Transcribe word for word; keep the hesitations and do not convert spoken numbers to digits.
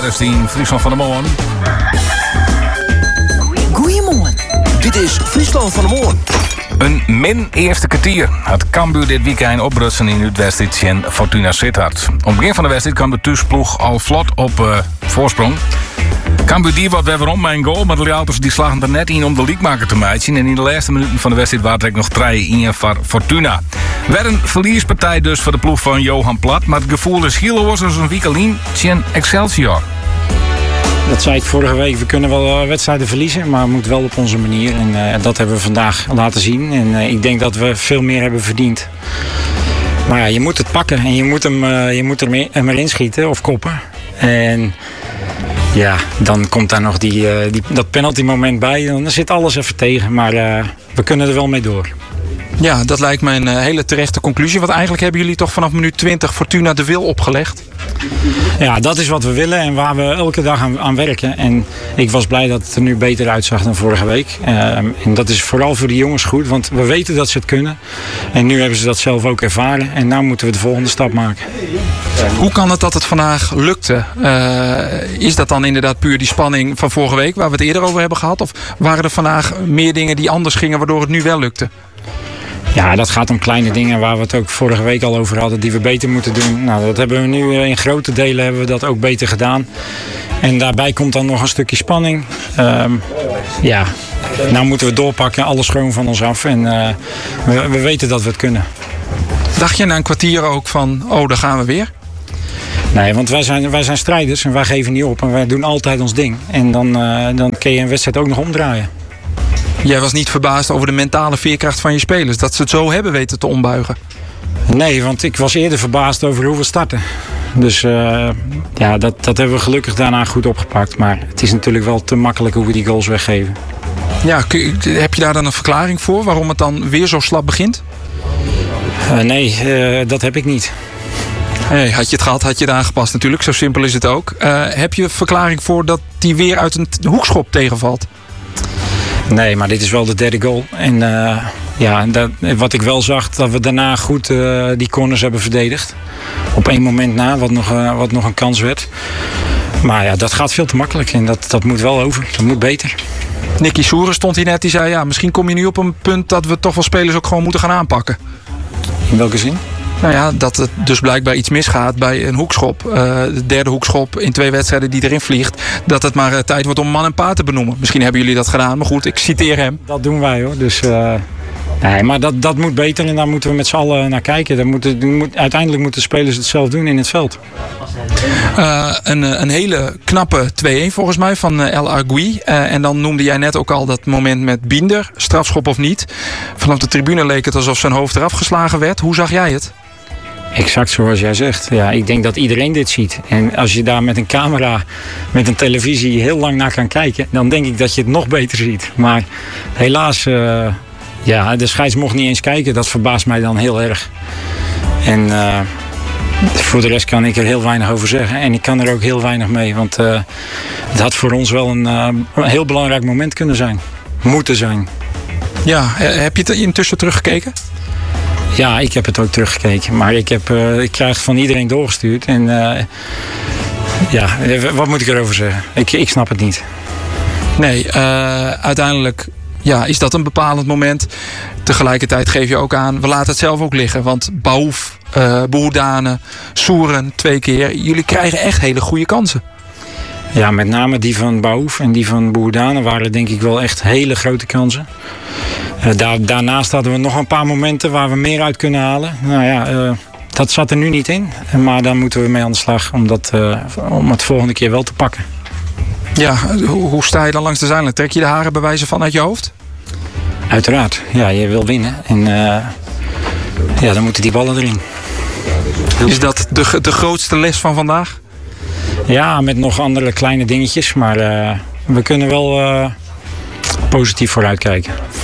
herfst in Friesland van de Moon. Goeiemorgen. Dit is Friesland van de Moon. Een min eerste kwartier had Cambuur dit weekend oprutsen in het wedstrijd en Fortuna Sittard. Op het begin van de wedstrijd kwam de thuisploeg al vlot op uh, voorsprong. Cambuur die wat weer om met een goal, maar de Realtors die slagen er net in om de leaguemaker te maken. En in de laatste minuten van de wedstrijd waren er nog drie in voor Fortuna. Werd een verlierspartij dus voor de ploeg van Johan Plat, maar het gevoel is heel was als een week alleen tegen Excelsior. Dat zei ik vorige week, we kunnen wel wedstrijden verliezen, maar het moet wel op onze manier. En uh, dat hebben we vandaag laten zien. En uh, ik denk dat we veel meer hebben verdiend. Maar ja, je moet het pakken en je moet hem, uh, je moet er hem erin schieten of koppen. En ja, dan komt daar nog die, uh, die, dat penalty moment bij. Dan zit alles even tegen, maar uh, we kunnen er wel mee door. Ja, dat lijkt me een uh, hele terechte conclusie. Want eigenlijk hebben jullie toch vanaf minuut twintig Fortuna de wil opgelegd. Ja, dat is wat we willen en waar we elke dag aan, aan werken. En ik was blij dat het er nu beter uitzag dan vorige week. Uh, en dat is vooral voor de jongens goed, want we weten dat ze het kunnen. En nu hebben ze dat zelf ook ervaren. En nu moeten we de volgende stap maken. Hoe kan het dat het vandaag lukte? Uh, is dat dan inderdaad puur die spanning van vorige week, waar we het eerder over hebben gehad? Of waren er vandaag meer dingen die anders gingen, waardoor het nu wel lukte? Ja, dat gaat om kleine dingen waar we het ook vorige week al over hadden, die we beter moeten doen. Nou, dat hebben we nu in grote delen hebben we dat ook beter gedaan. En daarbij komt dan nog een stukje spanning. Um, ja, nou moeten we doorpakken, alles schoon van ons af. En uh, we, we weten dat we het kunnen. Dacht je na een kwartier ook van, oh, daar gaan we weer? Nee, want wij zijn, wij zijn strijders en wij geven niet op. En wij doen altijd ons ding. En dan, uh, dan kun je een wedstrijd ook nog omdraaien. Jij was niet verbaasd over de mentale veerkracht van je spelers, dat ze het zo hebben weten te ombuigen? Nee, want ik was eerder verbaasd over hoe we starten. Dus uh, ja, dat, dat hebben we gelukkig daarna goed opgepakt. Maar het is natuurlijk wel te makkelijk hoe we die goals weggeven. Ja, heb je daar dan een verklaring voor waarom het dan weer zo slap begint? Uh, nee, uh, dat heb ik niet. Hey, had je het gehad, had je het aangepast natuurlijk. Zo simpel is het ook. Uh, heb je een verklaring voor dat die weer uit een hoekschop tegenvalt? Nee, maar dit is wel de derde goal. En uh, ja, dat, wat ik wel zag, dat we daarna goed uh, die corners hebben verdedigd. Op één moment na, wat nog, uh, wat nog een kans werd. Maar ja, dat gaat veel te makkelijk en dat, dat moet wel over. Dat moet beter. Nicky Soeren stond hier net, die zei, ja, misschien kom je nu op een punt dat we toch wel spelers ook gewoon moeten gaan aanpakken. In welke zin? Nou ja, dat het dus blijkbaar iets misgaat bij een hoekschop. Uh, de derde hoekschop in twee wedstrijden die erin vliegt. Dat het maar uh, tijd wordt om man en paard te benoemen. Misschien hebben jullie dat gedaan, maar goed, ik citeer hem. Dat doen wij hoor. Dus, uh, nee, maar dat, dat moet beter en daar moeten we met z'n allen naar kijken. Dat moet, moet, uiteindelijk moeten de spelers het zelf doen in het veld. Uh, een, een hele knappe twee-een volgens mij van uh, El Argui. Uh, en dan noemde jij net ook al dat moment met Binder. Strafschop of niet. Vanaf de tribune leek het alsof zijn hoofd eraf geslagen werd. Hoe zag jij het? Exact zoals jij zegt. Ja, ik denk dat iedereen dit ziet. En als je daar met een camera, met een televisie heel lang naar kan kijken, dan denk ik dat je het nog beter ziet. Maar helaas, uh, ja, de scheids mocht niet eens kijken. Dat verbaast mij dan heel erg. En uh, voor de rest kan ik er heel weinig over zeggen. En ik kan er ook heel weinig mee. Want uh, het had voor ons wel een, uh, een heel belangrijk moment kunnen zijn. Moeten zijn. Ja, heb je het intussen teruggekeken? Ja, ik heb het ook teruggekeken. Maar ik, heb, uh, ik krijg het van iedereen doorgestuurd. En uh, ja, wat moet ik erover zeggen? Ik, ik snap het niet. Nee, uh, uiteindelijk ja, is dat een bepalend moment. Tegelijkertijd geef je ook aan, we laten het zelf ook liggen. Want Baouf, uh, Boudane, Soeren twee keer. Jullie krijgen echt hele goede kansen. Ja, met name die van Baouf en die van Boudane waren denk ik wel echt hele grote kansen. Uh, daar, daarnaast hadden we nog een paar momenten waar we meer uit kunnen halen. Nou ja, uh, dat zat er nu niet in. Maar daar moeten we mee aan de slag om, dat, uh, om het volgende keer wel te pakken. Ja, hoe, hoe sta je dan langs de zijlijn? Trek je de haren bij wijze van uit je hoofd? Uiteraard. Ja, je wil winnen. En uh, ja, dan moeten die ballen erin. Is dat de, de grootste les van vandaag? Ja, met nog andere kleine dingetjes. Maar uh, we kunnen wel uh, positief vooruitkijken.